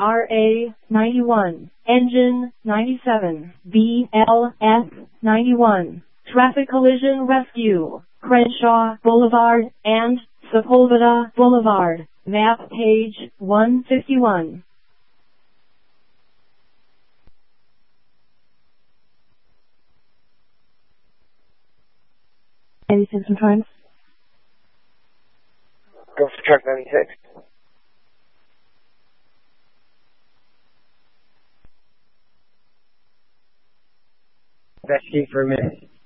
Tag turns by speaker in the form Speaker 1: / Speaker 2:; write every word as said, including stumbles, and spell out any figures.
Speaker 1: R A ninety-one, Engine ninety-seven, B L S ninety-one, Traffic Collision Rescue, Crenshaw Boulevard and Sepulveda Boulevard, map page one fifty-one. Any system times?
Speaker 2: Go for truck ninety-six. Investigate for a minute.